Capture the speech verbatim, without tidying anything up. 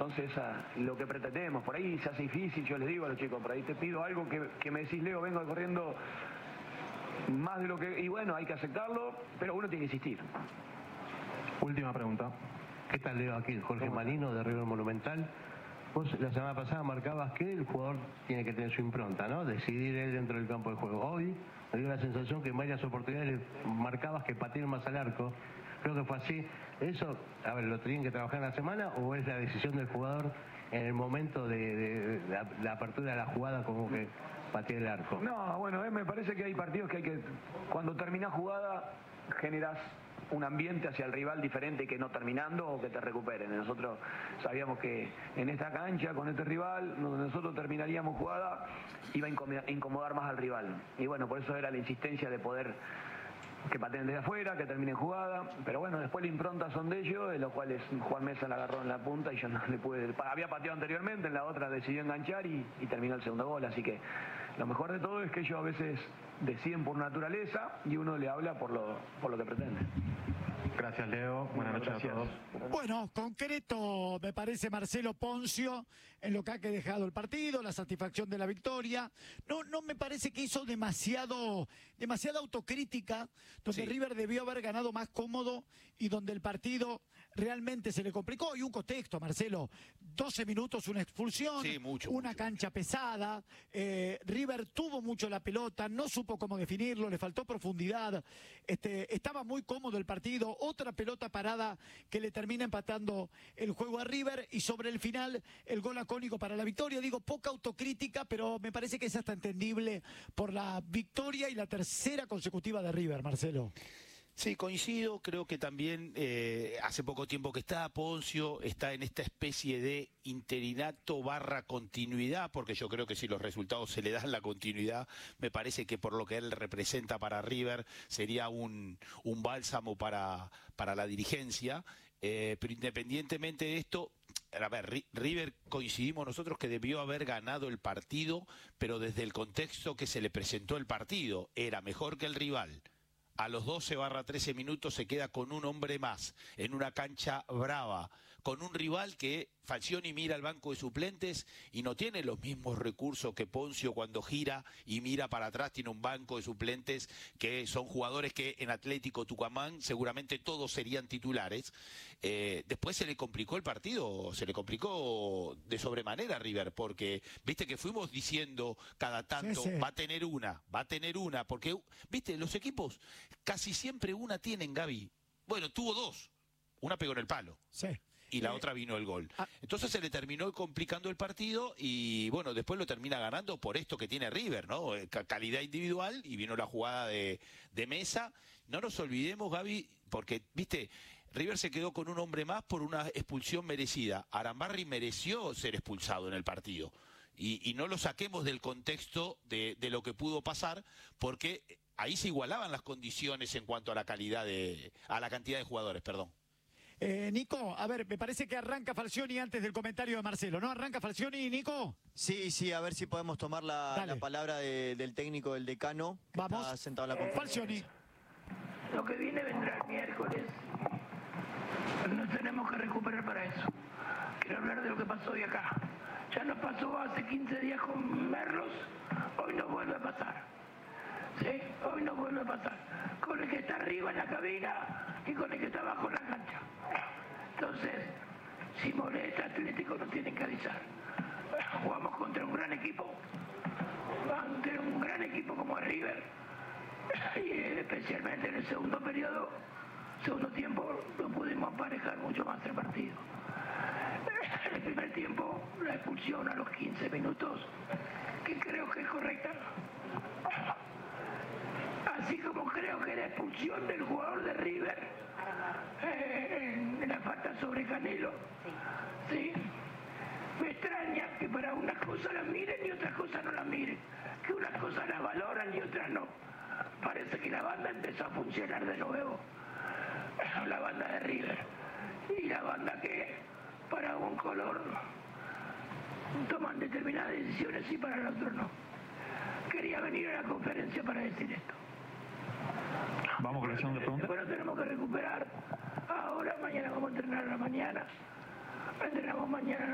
entonces a lo que pretendemos. Por ahí se hace difícil, yo les digo a los chicos, por ahí te pido algo que, que me decís, Leo, vengo corriendo más de lo que... Y bueno, hay que aceptarlo, pero uno tiene que insistir. Última pregunta. ¿Qué tal, Leo? Aquí Jorge Marino, de River Monumental. Vos la semana pasada marcabas que el jugador tiene que tener su impronta, ¿no? Decidir él dentro del campo de juego. Hoy me dio la sensación que en varias oportunidades marcabas que pateen más al arco. Creo que fue así. ¿Eso, a ver, lo tienen que trabajar en la semana o es la decisión del jugador en el momento de, de, de, la, de la apertura de la jugada como que patee el arco? No, bueno, eh, me parece que hay partidos que hay que... Cuando terminás jugada generas un ambiente hacia el rival diferente que no terminando o que te recuperen. Nosotros sabíamos que en esta cancha, con este rival, donde nosotros terminaríamos jugada, iba a incomodar más al rival. Y bueno, por eso era la insistencia de poder que pateen desde afuera, que terminen jugada. Pero bueno, después la impronta son de ellos, de los cuales Juan Mesa la agarró en la punta y yo no le pude... Había pateado anteriormente, en la otra decidió enganchar y, y terminó el segundo gol. Así que lo mejor de todo es que ellos a veces deciden por naturaleza y uno le habla por lo, por lo que pretende. Gracias, Leo. Buenas noches a todos. Bueno, concreto me parece Marcelo Ponzio en lo que ha dejado el partido, la satisfacción de la victoria. No, no me parece que hizo demasiado, demasiada autocrítica, donde sí. River debió haber ganado más cómodo y donde el partido realmente se le complicó. Y un contexto, Marcelo, doce minutos, una expulsión, sí, mucho, una mucho. cancha pesada. Eh, River tuvo mucho la pelota, no supo cómo definirlo, le faltó profundidad. Este, estaba muy cómodo el partido. Otra pelota parada que le termina empatando el juego a River y sobre el final el gol acónico para la victoria. Digo, poca autocrítica, pero me parece que es hasta entendible por la victoria y la tercera consecutiva de River, Marcelo. Sí, coincido, creo que también eh, hace poco tiempo que está Ponzio, está en esta especie de interinato barra continuidad, porque yo creo que si los resultados se le dan la continuidad, me parece que por lo que él representa para River sería un, un bálsamo para, para la dirigencia, eh, pero independientemente de esto... A ver, River coincidimos nosotros que debió haber ganado el partido, pero desde el contexto que se le presentó el partido, era mejor que el rival. A los doce barra trece minutos se queda con un hombre más, en una cancha brava, con un rival que Falcioni mira al banco de suplentes y no tiene los mismos recursos que Ponzio cuando gira y mira para atrás, tiene un banco de suplentes que son jugadores que en Atlético Tucumán seguramente todos serían titulares. Eh, después se le complicó el partido, se le complicó de sobremanera a River, porque viste que fuimos diciendo cada tanto, sí, sí. va a tener una, va a tener una, porque viste, los equipos casi siempre una tienen, Gaby. Bueno, tuvo dos, una pegó en el palo. Sí. Y la eh, otra vino el gol. Ah, Entonces se le terminó complicando el partido y bueno, después lo termina ganando por esto que tiene River, ¿no? Calidad individual y vino la jugada de, de Mesa. No nos olvidemos, Gaby, porque, viste, River se quedó con un hombre más por una expulsión merecida. Arambarri mereció ser expulsado en el partido. Y, y no lo saquemos del contexto de, de lo que pudo pasar, porque ahí se igualaban las condiciones en cuanto a la calidad de, a la cantidad de jugadores, perdón. Eh, Nico, a ver, me parece que arranca Falcioni antes del comentario de Marcelo, ¿no? ¿Arranca Falcioni, Nico? Sí, sí, a ver si podemos tomar la, la palabra de, del técnico del decano. Vamos. Está sentado en la conferencia. Falcioni. Lo que viene vendrá el miércoles. Nos tenemos que recuperar para eso. Quiero hablar de lo que pasó hoy acá. Ya nos pasó hace quince días con Merlos, hoy nos vuelve a pasar. ¿Sí? Hoy nos vuelve a pasar. Con el que está arriba en la cabina y con el que está abajo en la cancha. Entonces, si molesta Atlético nos tienen que avisar. Jugamos contra un gran equipo. Ante un gran equipo como el River. Y especialmente en el segundo periodo, segundo tiempo, no pudimos emparejar mucho más el partido. En el primer tiempo, la expulsión a los quince minutos, que creo que es correcta. Así como creo que la expulsión del jugador de River eh, en la falta sobre Canelo. ¿Sí? Me extraña que para unas cosas las miren y otras cosas no las miren. Que unas cosas las valoran y otras no. Parece que la banda empezó a funcionar de nuevo. La banda de River. Y la banda que para un color toman determinadas decisiones y para el otro no. Quería venir a la conferencia para decir esto. Vamos con la segunda pregunta. Bueno, tenemos que recuperar. Ahora, mañana vamos a entrenar a la mañana. Entrenamos mañana.